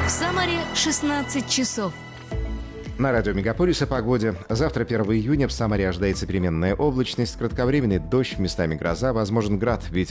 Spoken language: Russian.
В Самаре 16 часов. На радио «Мегаполис» о погоде. Завтра, 1 июня, в Самаре ожидается переменная облачность, кратковременный дождь, местами гроза, возможен град, ветер